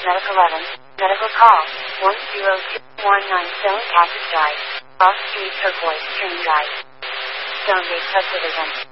Medical 11. Medical call. 10219 Stone Cactus Drive. Cross Street Turquoise Train Guide. Stone Gate Subdivision.